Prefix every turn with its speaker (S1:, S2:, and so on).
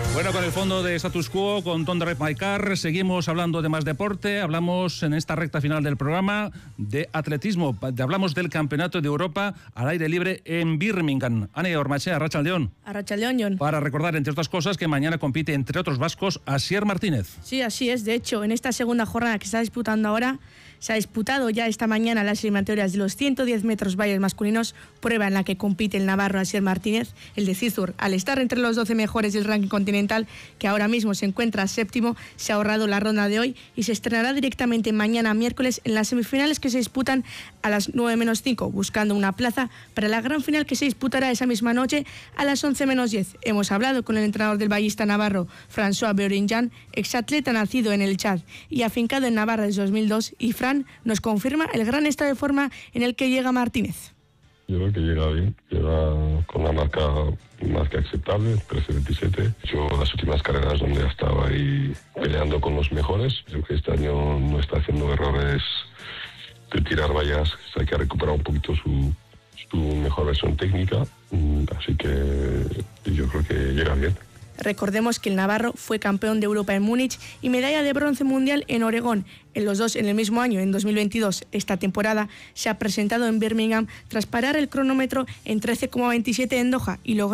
S1: Bueno, con el fondo de Status Quo, con Don't Drive My Car, seguimos hablando de más deporte. Hablamos en esta recta final del programa de atletismo. Hablamos del Campeonato de Europa al aire libre en Birmingham. Ane Ormachea, Arratsaldeon.
S2: Arratsaldeon, Jon.
S1: Para recordar, entre otras cosas, que mañana compite, entre otros vascos, Asier Martínez.
S2: Sí, así es. De hecho, en esta segunda jornada que se está disputando ahora, se ha disputado ya esta mañana las eliminatorias de los 110 metros valles masculinos, prueba en la que compite el navarro Asier Martínez, el de Cizur. Al estar entre los 12 mejores del ranking continental, que ahora mismo se encuentra séptimo, se ha ahorrado la ronda de hoy y se estrenará directamente mañana miércoles en las semifinales que se disputan a las 9:05, buscando una plaza para la gran final que se disputará esa misma noche a las 11:10. Hemos hablado con el entrenador del ballista navarro, François Beurinjan, exatleta nacido en el Chad y afincado en Navarra desde 2002, y Fran nos confirma el gran estado de forma en el que llega Martínez.
S3: Yo creo que llega bien, llega con una marca más que aceptable, 13:27. Yo las últimas carreras donde estaba ahí peleando con los mejores. Creo que este año no está haciendo errores de tirar vallas, hay que recuperar un poquito su mejor versión técnica, así que yo creo que llega bien.
S2: Recordemos que el navarro fue campeón de Europa en Múnich y medalla de bronce mundial en Oregón, en los dos en el mismo año, en 2022. Esta temporada se ha presentado en Birmingham tras parar el cronómetro en 13,27 en Doha y logró